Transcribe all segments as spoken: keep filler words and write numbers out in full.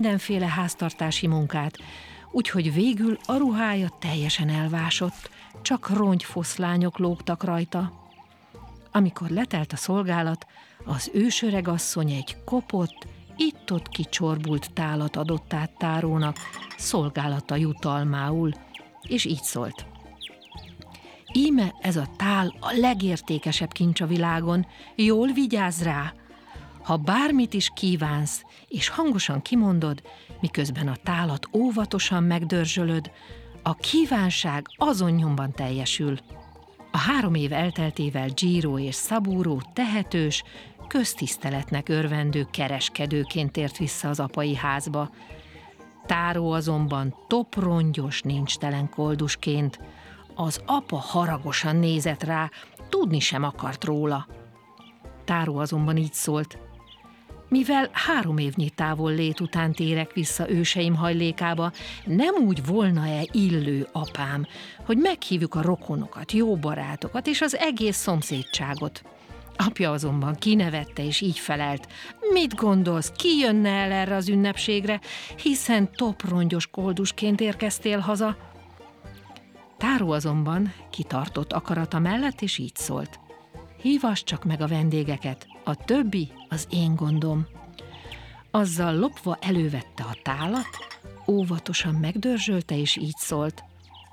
mindenféle háztartási munkát, úgyhogy végül a ruhája teljesen elvásott, csak rongyfoszlányok lógtak rajta. Amikor letelt a szolgálat, az ősöregasszony egy kopott, itt-ott kicsorbult tálat adott át Tárónak szolgálata jutalmául, és így szólt: íme ez a tál a legértékesebb kincs a világon, jól vigyázz rá! Ha bármit is kívánsz, és hangosan kimondod, miközben a tálat óvatosan megdörzsölöd, a kívánság azon nyomban teljesül. A három év elteltével Giro és Szabúró tehetős, köztiszteletnek örvendő kereskedőként tért vissza az apai házba. Táró azonban toprongyos, nincstelen koldusként. Az apa haragosan nézett rá, tudni sem akart róla. Táró azonban így szólt: mivel három évnyi távol lét után térek vissza őseim hajlékába, nem úgy volna-e illő, apám, hogy meghívjuk a rokonokat, jó barátokat és az egész szomszédságot? Apja azonban kinevette és így felelt: mit gondolsz, ki jönne el erre az ünnepségre, hiszen toprongyos koldusként érkeztél haza? Táró azonban kitartott akarata mellett, és így szólt: hívass csak meg a vendégeket, a többi az én gondom. Azzal lopva elővette a tálat, óvatosan megdörzsölte, és így szólt: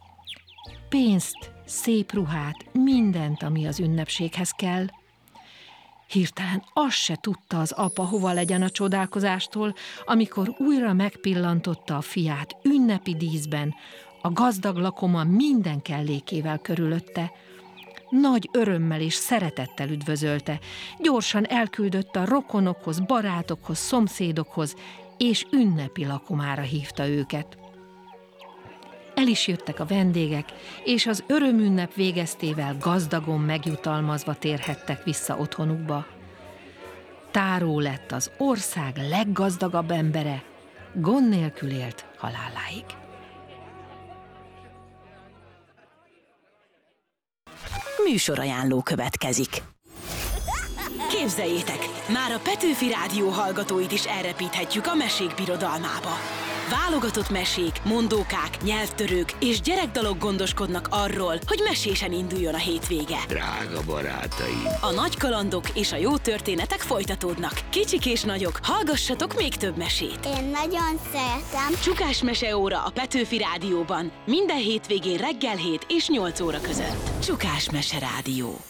pénzt, szép ruhát, mindent, ami az ünnepséghez kell. Hirtelen azt se tudta az apa, hova legyen a csodálkozástól, amikor újra megpillantotta a fiát ünnepi díszben, a gazdag lakoma minden kellékével körülötte. Nagy örömmel és szeretettel üdvözölte, gyorsan elküldötte a rokonokhoz, barátokhoz, szomszédokhoz, és ünnepi lakomára hívta őket. El is jöttek a vendégek, és az örömünnep végeztével gazdagon megjutalmazva térhettek vissza otthonukba. Táró lett az ország leggazdagabb embere, gond nélkül élt haláláig. Műsorajánló következik. Képzeljétek, már a Petőfi Rádió hallgatóit is elrepíthetjük a mesék birodalmába. Válogatott mesék, mondókák, nyelvtörők és gyerekdalok gondoskodnak arról, hogy mesésen induljon a hétvége. Drága barátaim! A nagy kalandok és a jó történetek folytatódnak. Kicsik és nagyok, hallgassatok még több mesét. Én nagyon szeretem. Csukás meseóra a Petőfi Rádióban. Minden hétvégén reggel hét és nyolc óra között. Csukás Mese Rádió.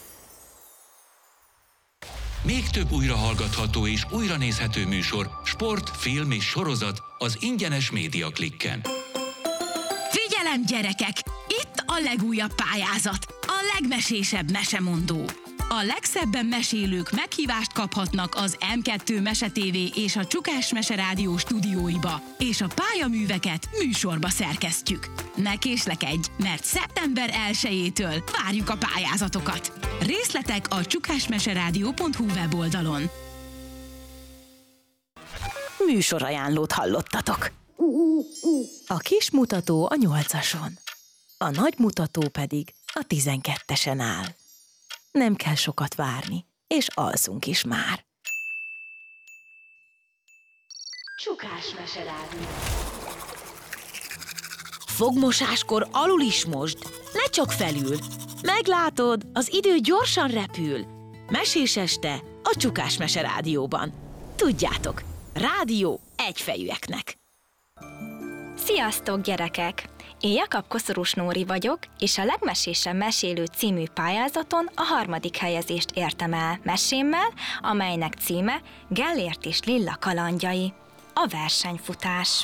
Még több újrahallgatható és újranézhető műsor, sport, film és sorozat az ingyenes Média Klikken. Figyelem, gyerekek! Itt a legújabb pályázat, a legmesésebb mesemondó. A legszebben mesélők meghívást kaphatnak az em kettő Mese té vé és a Csukás Mese Rádió stúdióiba, és a pályaműveket műsorba szerkesztjük. Ne késlekedj, mert szeptember elsejétől várjuk a pályázatokat. Részletek a csukásmeseradio pont hu weboldalon. Műsorajánlót hallottatok. A kis mutató a nyolcason, a nagy mutató pedig a tizenkettesen áll. Nem kell sokat várni, és alszunk is már. Csukás Mese Rádió. Fogmosáskor alul is mosd, ne csak felül. Meglátod, az idő gyorsan repül. Mesés este a Csukás Mese Rádióban. Tudjátok, rádió egyfejűeknek. Sziasztok, gyerekek! Én Jakab Koszorús Nóri vagyok, és a Legmesésebb mesélő című pályázaton a harmadik helyezést értem el mesémmel, amelynek címe Gellért és Lilla kalandjai. A versenyfutás.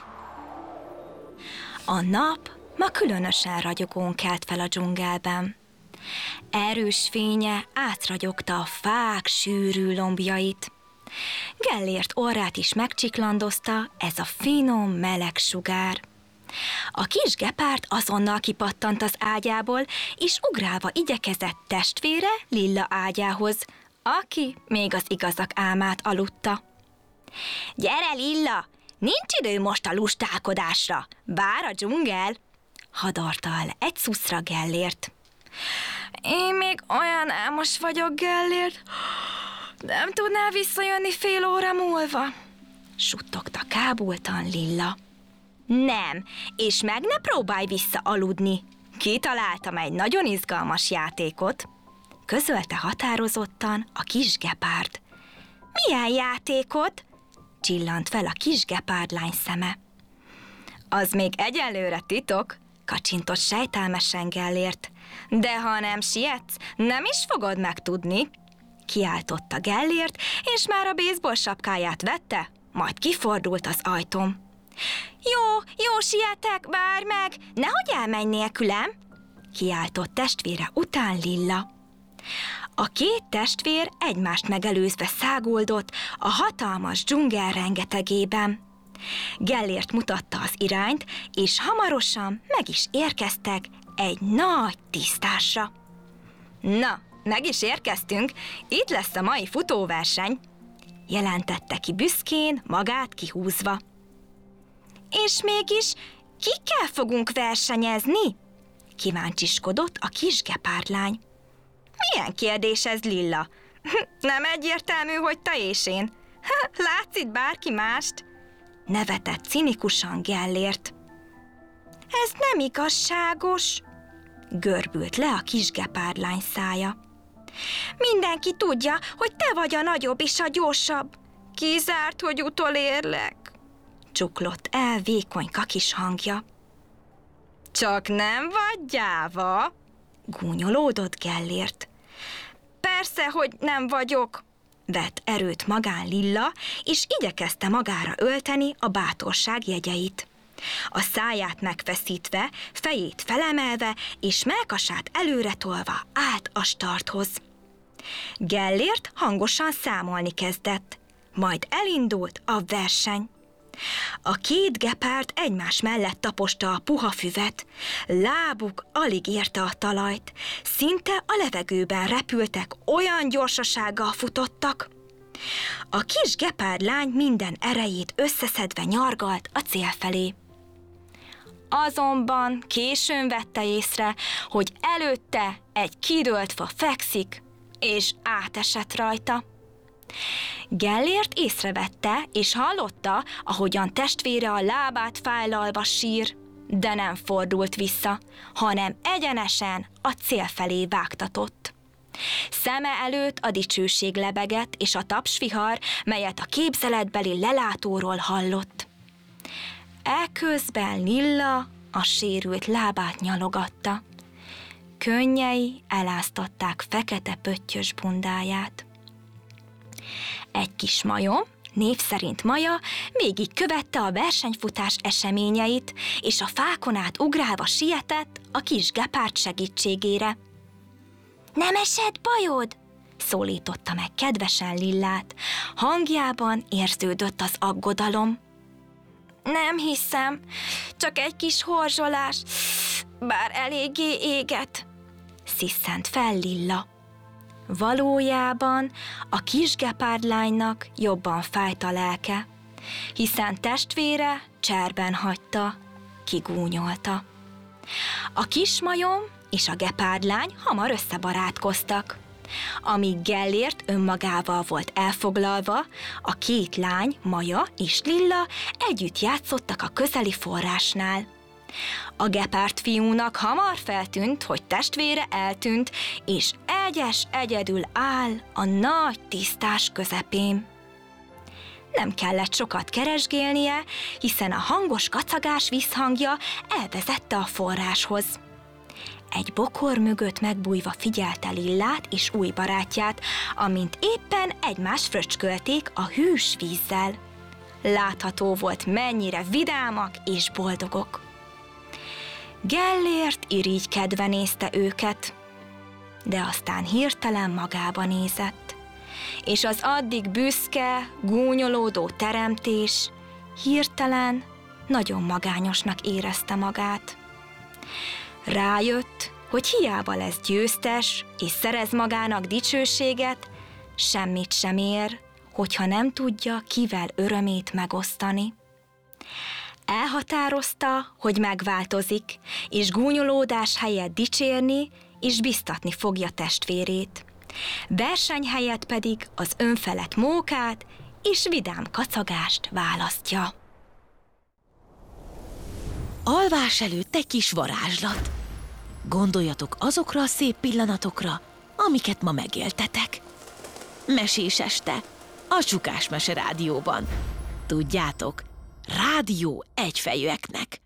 A nap ma különösen ragyogón kelt fel a dzsungelben. Erős fénye átragyogta a fák sűrű lombjait. Gellért orrát is megcsiklandozta ez a finom, meleg sugár. A kis gepárd azonnal kipattant az ágyából, és ugrálva igyekezett testvére Lilla ágyához, aki még az igazak álmát aludta. Gyere, Lilla! Nincs idő most a lustálkodásra, bár a dzsungel! Hadarta el egy szuszra Gellért. Én még olyan álmos vagyok, Gellért. Nem tudnál visszajönni fél óra múlva? suttogta kábultan Lilla. Nem, és meg ne próbálj vissza aludni. Kitaláltam egy nagyon izgalmas játékot, közölte határozottan a kis gepárd. Milyen játékot? Csillant fel a kis gepárdlány szeme. Az még egyelőre titok, kacsintott sejtelmesen Gellért. De ha nem sietsz, nem is fogod megtudni. Kiáltotta Gellért, és már a baseball sapkáját vette, majd kifordult az ajtón. Jó, jó, sietek, várj meg, nehogy elmenj nélkülem, kiáltott testvére után Lilla. A két testvér egymást megelőzve száguldott a hatalmas dzsungel rengetegében. Gellért mutatta az irányt, és hamarosan meg is érkeztek egy nagy tisztásra. Na, meg is érkeztünk, itt lesz a mai futóverseny, jelentette ki büszkén, magát kihúzva. És mégis kikkel fogunk versenyezni? Kíváncsiskodott a kis gepárdlány. Milyen kérdés ez, Lilla? Nem egyértelmű, hogy te és én. Látsz itt bárki mást? Nevetett cinikusan Gellért. Ez nem igazságos, görbült le a kis gepárdlány szája. Mindenki tudja, hogy te vagy a nagyobb és a gyorsabb. Kizárt, hogy utolérlek, csuklott el vékonyka kis hangja. Csak nem vagy gyáva, gúnyolódott Gellért. Persze, hogy nem vagyok, vett erőt magán Lilla, és igyekezte magára ölteni a bátorság jegyeit. A száját megfeszítve, fejét felemelve, és mellkasát előre tolva állt a starthoz. Gellért hangosan számolni kezdett, majd elindult a verseny. A két gepárd egymás mellett taposta a puha füvet, lábuk alig érte a talajt, szinte a levegőben repültek, olyan gyorsasággal futottak. A kis gepárdlány minden erejét összeszedve nyargalt a cél felé. Azonban későn vette észre, hogy előtte egy kidőlt fa fekszik, és átesett rajta. Gellért észrevette, és hallotta, ahogyan testvére a lábát fájlalva sír, de nem fordult vissza, hanem egyenesen a cél felé vágtatott. Szeme előtt a dicsőség lebegett, és a tapsvihar, melyet a képzeletbeli lelátóról hallott. Eközben Lilla a sérült lábát nyalogatta. Könnyei eláztatták fekete pöttyös bundáját. Egy kis majom, név szerint Maja, végig követte a versenyfutás eseményeit, és a fákon át ugrálva sietett a kis gepárd segítségére. Nem esett bajod? Szólította meg kedvesen Lillát. Hangjában érződött az aggodalom. Nem hiszem, csak egy kis horzsolás, bár eléggé éget, sziszent fel Lilla. Valójában a kis gepárdlánynak jobban fájt a lelke, hiszen testvére cserben hagyta, kigúnyolta. A kis majom és a gepárdlány hamar összebarátkoztak. Amíg Gellért önmagával volt elfoglalva, a két lány, Maja és Lilla együtt játszottak a közeli forrásnál. A gepárd fiúnak hamar feltűnt, hogy testvére eltűnt, és egyes egyedül áll a nagy tisztás közepén. Nem kellett sokat keresgélnie, hiszen a hangos kacagás visszhangja elvezette a forráshoz. Egy bokor mögött megbújva figyelte Lillát és új barátját, amint éppen egymást fröcskölték a hűs vízzel. Látható volt, mennyire vidámak és boldogok. Gellért irigykedve nézte őket, de aztán hirtelen magába nézett, és az addig büszke, gúnyolódó teremtés hirtelen nagyon magányosnak érezte magát. Rájött, hogy hiába lesz győztes, és szerez magának dicsőséget, semmit sem ér, hogyha nem tudja, kivel örömét megosztani. Elhatározta, hogy megváltozik, és gúnyolódás helyett dicsérni és biztatni fogja testvérét. Verseny helyett pedig az önfelett mókát és vidám kacagást választja. Alvás előtt egy kis varázslat. Gondoljatok azokra a szép pillanatokra, amiket ma megéltetek. Mesés este, a Csukás Mese Rádióban. Tudjátok, rádió egyfejűeknek.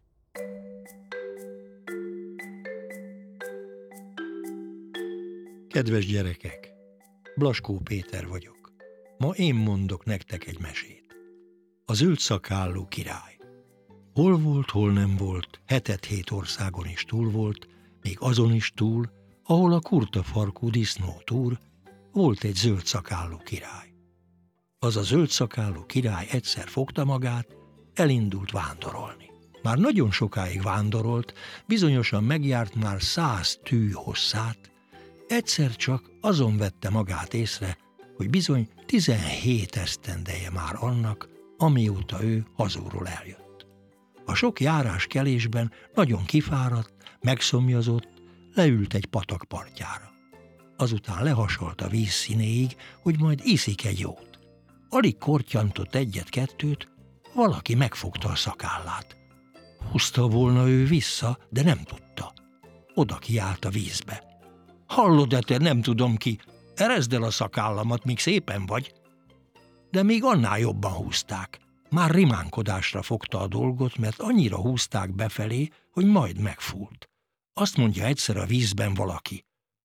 Kedves gyerekek, Blaskó Péter vagyok. Ma én mondok nektek egy mesét. A zöld szakállú király. Hol volt, hol nem volt, hetet-hét országon is túl volt, még azon is túl, ahol a kurta farkú disznó túr, volt egy zöld szakállú király. Az a zöld szakállú király egyszer fogta magát, elindult vándorolni. Már nagyon sokáig vándorolt, bizonyosan megjárt már száz tű hosszát, egyszer csak azon vette magát észre, hogy bizony tizenhét esztendeje már annak, amióta ő hazúról eljött. A sok járás-kelésben nagyon kifáradt, megszomjazott, leült egy patak partjára. Azután lehasalt a víz színéig, hogy majd iszik egy jót. Alig korttyantott egyet-kettőt, valaki megfogta a szakállát. Húzta volna ő vissza, de nem tudta. Oda kiállt a vízbe. Hallod-e te, nem tudom ki, ereszd el a szakállamat, míg szépen vagy. De még annál jobban húzták. Már rimánkodásra fogta a dolgot, mert annyira húzták befelé, hogy majd megfúlt. Azt mondja egyszer a vízben valaki: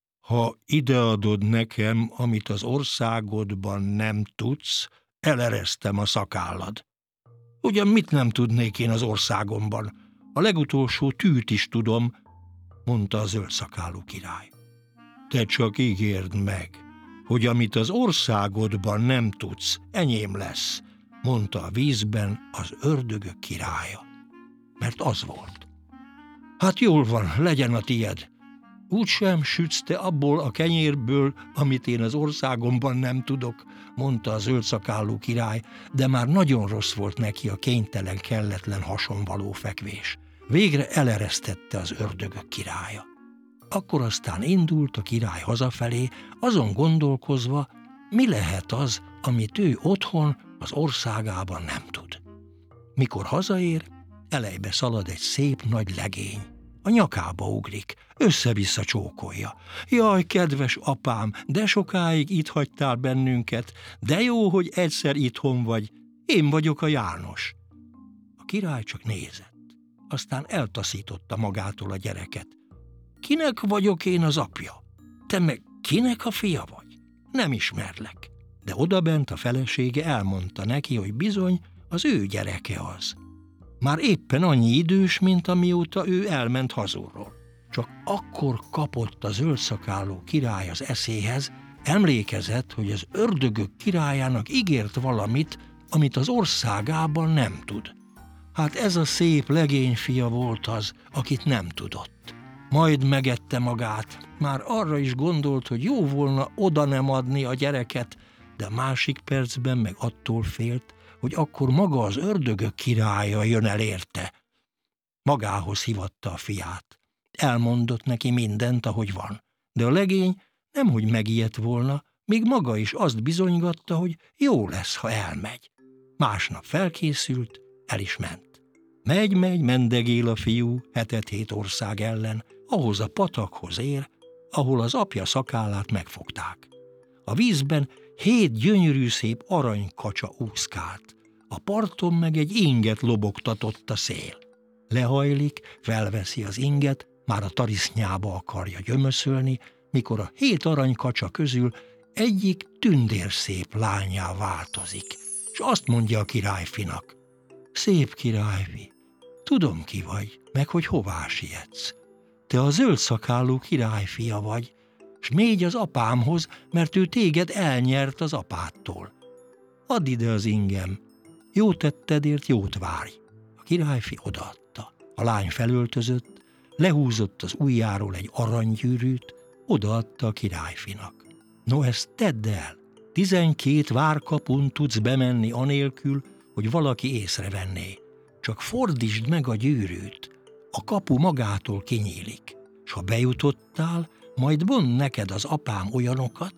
ha ideadod nekem, amit az országodban nem tudsz, eleresztem a szakállad. Ugyan mit nem tudnék én az országomban? A legutolsó tűt is tudom, mondta a zöld szakállú király. Te csak ígérd meg, hogy amit az országodban nem tudsz, enyém lesz, mondta a vízben az ördögök királya. Mert az volt. Hát jól van, legyen a tied. Úgysem sütsz te abból a kenyérből, amit én az országomban nem tudok, mondta a zöld szakállú király, de már nagyon rossz volt neki a kénytelen, kelletlen hason való fekvés. Végre eleresztette az ördögök királya. Akkor aztán indult a király hazafelé, azon gondolkozva, mi lehet az, amit ő otthon az országában nem tud. Mikor hazaér, elejbe szalad egy szép nagy legény. A nyakába ugrik, össze-vissza csókolja. Jaj, kedves apám, de sokáig itt hagytál bennünket, de jó, hogy egyszer itthon vagy, én vagyok a János. A király csak nézett, aztán eltaszította magától a gyereket. Kinek vagyok én az apja? Te meg kinek a fia vagy? Nem ismerlek. De odabent a felesége elmondta neki, hogy bizony az ő gyereke az. Már éppen annyi idős, mint amióta ő elment hazulról. Csak akkor kapott a zöld szakállú király az eszéhez, emlékezett, hogy az ördögök királyának ígért valamit, amit az országában nem tud. Hát ez a szép legényfia volt az, akit nem tudott. Majd megette magát, már arra is gondolt, hogy jó volna oda nem adni a gyereket, de másik percben meg attól félt, hogy akkor maga az ördögök királya jön el érte. Magához hívatta a fiát. Elmondott neki mindent, ahogy van. De a legény nemhogy megijedt volna, még maga is azt bizonygatta, hogy jó lesz, ha elmegy. Másnap felkészült, el is ment. Megy-megy, mendegél a fiú hetet-hét ország ellen, ahhoz a patakhoz ér, ahol az apja szakállát megfogták. A vízben hét gyönyörű szép aranykacsa úszkált, a parton meg egy inget lobogtatott a szél. Lehajlik, felveszi az inget, már a tarisznyába akarja gyömöszölni, mikor a hét aranykacsa közül egyik tündérszép lányá változik, és azt mondja a királyfinak: szép királyfi, tudom ki vagy, meg hogy hová sietsz. Te a zöld szakállú királyfia vagy, s mégy az apámhoz, mert ő téged elnyert az apádtól. Add ide az ingem, jó tettedért jót várj. A királyfi odaadta. A lány felöltözött, lehúzott az ujjáról egy aranygyűrűt, odaadta a királyfinak. No, ezt tedd el, tizenkét várkapun tudsz bemenni anélkül, hogy valaki észrevenné. Csak fordítsd meg a gyűrűt, a kapu magától kinyílik, s ha bejutottál, majd mond neked az apám olyanokat,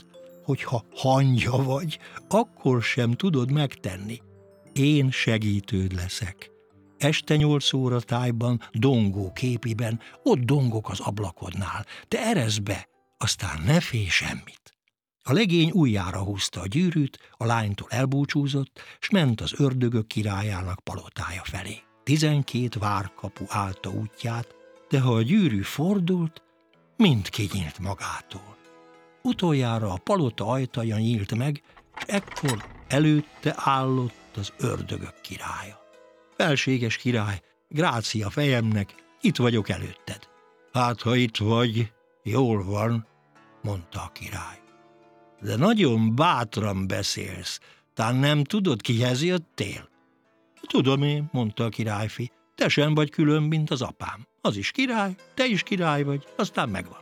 hogyha hangya vagy, akkor sem tudod megtenni. Én segítőd leszek. Este nyolc óra tájban, Dongó képiben, ott dongok az ablakodnál. Te ereszd be, aztán ne félj semmit. A legény ujjára húzta a gyűrűt, a lánytól elbúcsúzott, s ment az ördögök királyának palotája felé. Tizenkét várkapu állta útját, de ha a gyűrű fordult, mind kinyílt magától. Utoljára a palota ajtaja nyílt meg, és ekkor előtte állott az ördögök királya. Felséges király, grácia fejemnek, itt vagyok előtted. Hát, ha itt vagy, jól van, mondta a király. De nagyon bátran beszélsz, tán nem tudod, kihez jöttél? Tudom én, mondta a királyfi, te sem vagy külön, mint az apám. Az is király, te is király vagy, aztán megvan.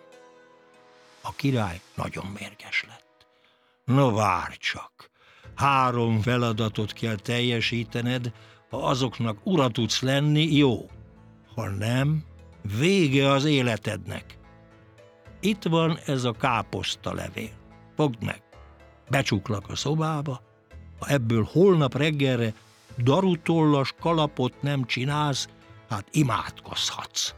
A király nagyon mérges lett. No várj csak, három feladatot kell teljesítened, ha azoknak ura tudsz lenni, jó. Ha nem, vége az életednek. Itt van ez a káposztalevél. Fogd meg, becsuklak a szobába, ha ebből holnap reggelre darutollas kalapot nem csinálsz, hát imádkozhatsz.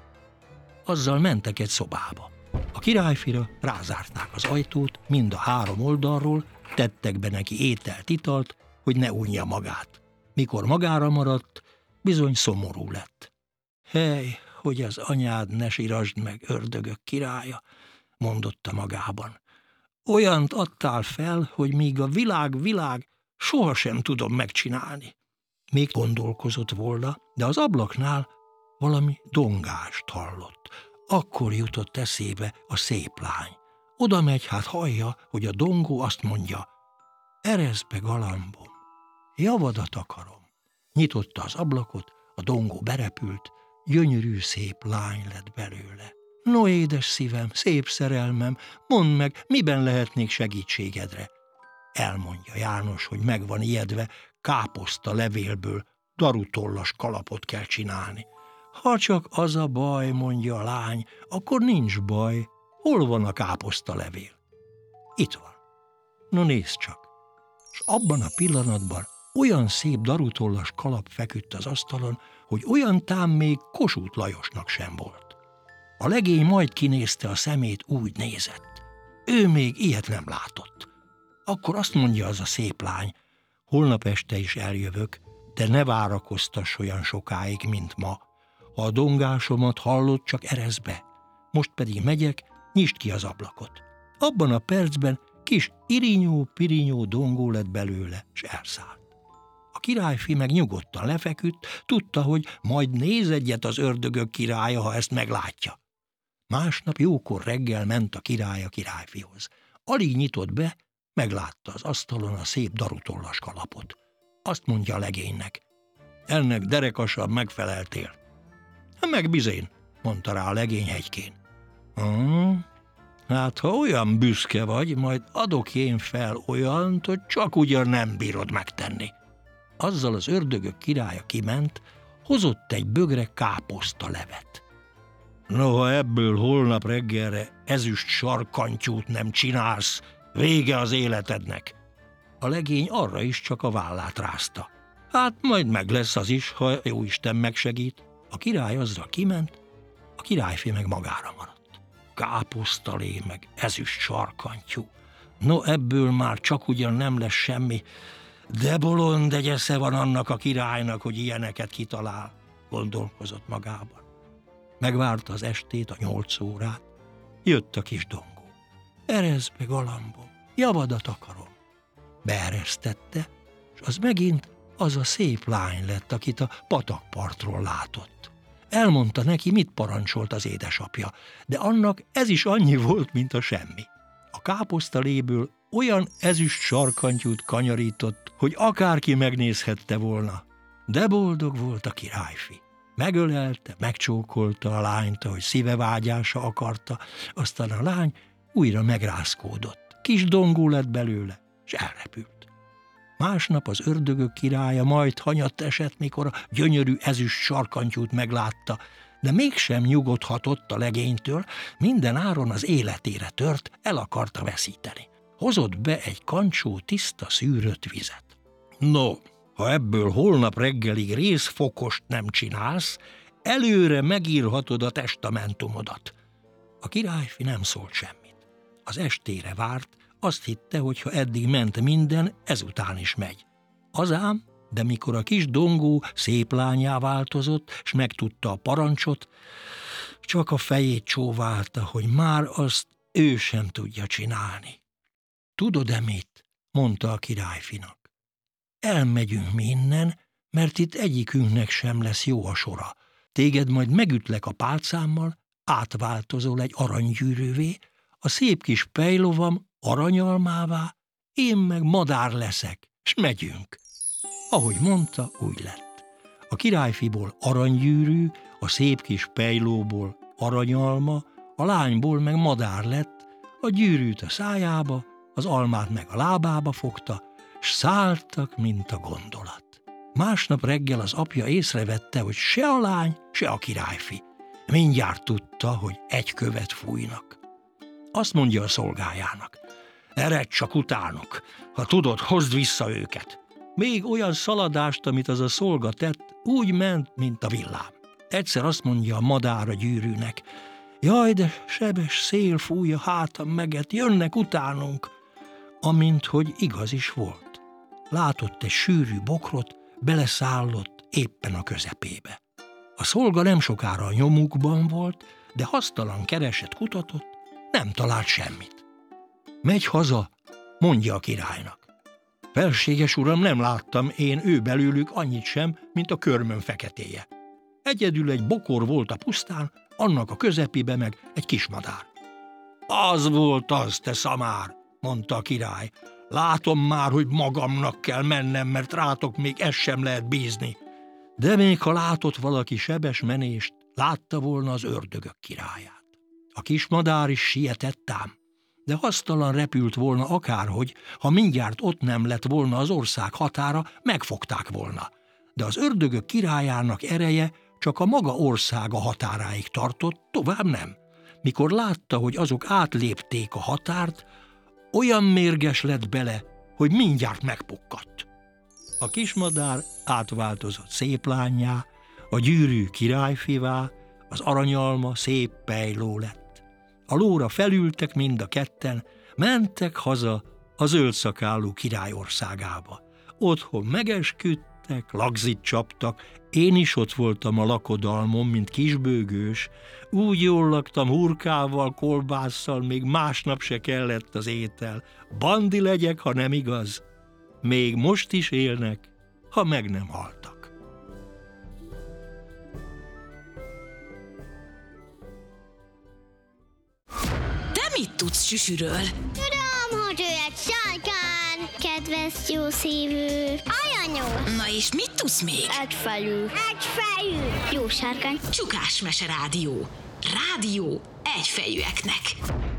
Azzal mentek egy szobába. A királyfira rázárták az ajtót mind a három oldalról, tettek be neki ételt, italt, hogy ne unja magát. Mikor magára maradt, bizony szomorú lett. Hely, hogy az anyád ne sirasd meg, ördögök királya, mondotta magában. Olyant adtál fel, hogy míg a világ világ, sohasem tudom megcsinálni. Még gondolkozott volna, de az ablaknál valami dongást hallott. Akkor jutott eszébe a szép lány. Oda megy, hát hallja, hogy a dongó azt mondja, ereszd be, galambom, javadat akarom. Nyitotta az ablakot, a dongó berepült, gyönyörű szép lány lett belőle. No, édes szívem, szép szerelmem, mondd meg, miben lehetnék segítségedre? Elmondja János, hogy meg van ijedve, káposzta levélből darutollas kalapot kell csinálni. Ha csak az a baj, mondja a lány, akkor nincs baj. Hol van a káposzta levél? Itt van. No, nézd csak. És abban a pillanatban olyan szép darutollas kalap feküdt az asztalon, hogy olyan tám még Kossuth Lajosnak sem volt. A legény majd kinézte a szemét, úgy nézett. Ő még ilyet nem látott. Akkor azt mondja az a szép lány, holnap este is eljövök, de ne várakoztass olyan sokáig, mint ma. Ha a dongásomat hallod, csak ereszd be. Most pedig megyek, nyisd ki az ablakot. Abban a percben kis irinyó-pirinyó dongó lett belőle, s elszállt. A királyfi meg nyugodtan lefeküdt, tudta, hogy majd néz egyet az ördögök királya, ha ezt meglátja. Másnap jókor reggel ment a király a királyfihoz. Alig nyitott be, meglátta az asztalon a szép darutollas kalapot. Azt mondja a legénynek, ennek derekasabb megfeleltél. Meg bizén, mondta rá a legény hegykén. Hmm, hát ha olyan büszke vagy, majd adok én fel olyant, hogy csak ugyan nem bírod megtenni. Azzal az ördögök királya kiment, hozott egy bögre káposzta levet. Noha ebből holnap reggelre ezüst sarkantyút nem csinálsz, vége az életednek. A legény arra is csak a vállát rázta. Hát majd meg lesz az is, ha jóisten megsegít. A király azra kiment, a királyfi meg magára maradt. Káposztalé meg ezüst sarkantyú. No, ebből már csak ugyan nem lesz semmi, de bolond egy esze van annak a királynak, hogy ilyeneket kitalál, gondolkozott magában. Megvárta az estét, a nyolc órát, jött a kis dongó. Ereszd be, galambom, javadat akarom. Beeresztette, és az megint az a szép lány lett, akit a patakpartról látott. Elmondta neki, mit parancsolt az édesapja, de annak ez is annyi volt, mint a semmi. A káposztaléből olyan ezüst sarkantyút kanyarított, hogy akárki megnézhette volna. De boldog volt a királyfi. Megölelte, megcsókolta a lányt, ahogy szíve vágyása akarta, aztán a lány újra megrázkódott. Kis dongó lett belőle, és elrepült. Másnap az ördögök királya majd hanyatt esett, mikor a gyönyörű ezüst sarkantyút meglátta, de mégsem nyugodhatott a legénytől, minden áron az életére tört, el akarta veszíteni. hozott be egy kancsó tiszta szűrött vizet. No, ha ebből holnap reggelig részfokost nem csinálsz, előre megírhatod a testamentumodat. A királyfi nem szólt semmit. Az estére várt, azt hitte, hogy ha eddig ment minden, ezután is megy. Azám, de mikor a kis dongó szép lányá változott, s megtudta a parancsot, csak a fejét csóválta, hogy már azt ő sem tudja csinálni. Tudod-e mit? Mondta a királyfinak. Elmegyünk mi innen, mert itt egyikünknek sem lesz jó a sora. Téged majd megütlek a pálcámmal, átváltozol egy aranygyűrűvé, a szép kis pejlovam aranyalmává, én meg madár leszek, s megyünk. Ahogy mondta, úgy lett. A királyfiból aranygyűrű, a szép kis pejlóból aranyalma, a lányból meg madár lett, a gyűrűt a szájába, az almát meg a lábába fogta, s szálltak, mint a gondolat. Másnap reggel az apja észrevette, hogy se a lány, se a királyfi. Mindjárt tudta, hogy egy követ fújnak. Azt mondja a szolgájának: eredj csak utánuk, ha tudod, hozd vissza őket. Még olyan szaladást, amit az a szolga tett, úgy ment, mint a villám. Egyszer azt mondja a madár a gyűrűnek: jaj, de sebes szél fújja hátam meget, jönnek utánunk. Amint hogy igaz is volt. Látott egy sűrű bokrot, beleszállott éppen a közepébe. A szolga nem sokára a nyomukban volt, de hasztalan keresett, kutatott, nem talált semmit. Megy haza, mondja a királynak: felséges uram, nem láttam én ő belőlük annyit sem, mint a körmön feketéje. Egyedül egy bokor volt a pusztán, annak a közepébe meg egy kismadár. Az volt az, te szamár, mondta a király. Látom már, hogy magamnak kell mennem, mert rátok még ezt sem lehet bízni. De még ha látott valaki sebes menést, látta volna az ördögök királyát. A kismadár is sietett ám, de hasztalan repült volna akárhogy, ha mindjárt ott nem lett volna az ország határa, megfogták volna. De az ördögök királyának ereje csak a maga országa határáig tartott, tovább nem. Mikor látta, hogy azok átlépték a határt, olyan mérges lett bele, hogy mindjárt megpukkadt. A kismadár átváltozott szép lánnyá, a gyűrű királyfivá, az aranyalma szép pejló lett. A lóra felültek mind a ketten, mentek haza a zöldszakálú király országába. Otthon megesküdtek, lagzit csaptak, én is ott voltam a lakodalmon, mint kisbőgős, úgy jól laktam hurkával, kolbásszal, még másnap se kellett az étel. Bandi legyek, ha nem igaz. Még most is élnek, ha meg nem haltak. Te mit tudsz Süsüről? Tudom, hogy ő egy sárkány, kedves, jó szívű, aranyos. Na és mit tudsz még? Egyfejű. Egyfejű. Jó sárkány. Csukás Mese Rádió. Rádió egyfejűeknek.